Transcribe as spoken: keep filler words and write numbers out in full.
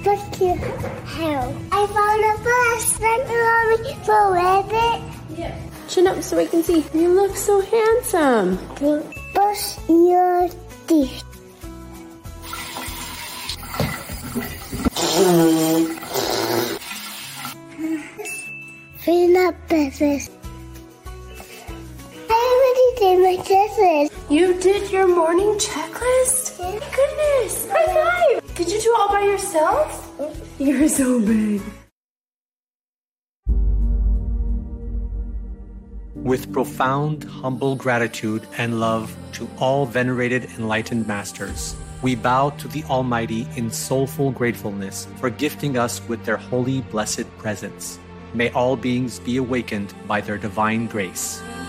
Thank you. How? I found a bus. Thank you, Mommy, for rabbit. Yeah. Chin up so we can see. You look so handsome. Brush your teeth. Peanut butters. I already did my checklist. You did your morning checklist? Yeah. Goodness. High five. Did you do it all by yourself? You're so big. With profound, humble gratitude and love to all venerated enlightened masters, we bow to the Almighty in soulful gratefulness for gifting us with their holy, blessed presence. May all beings be awakened by their divine grace.